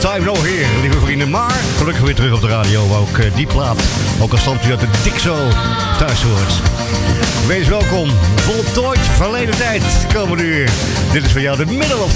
Time No Here, lieve vrienden. Maar gelukkig weer terug op de radio. Ook die plaat, ook al stamt u uit de Dixo, thuis hoort. Wees welkom. Voltooid verleden tijd, komende uur. Dit is voor jou de middel of